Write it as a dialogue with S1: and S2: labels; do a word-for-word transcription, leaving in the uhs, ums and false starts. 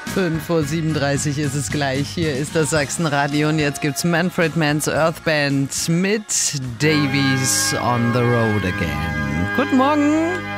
S1: fünf Uhr siebenunddreißig ist es gleich. Hier ist das Sachsenradio und jetzt gibt's Manfred Mann's Earth Band mit Davies on the Road Again. Guten Morgen.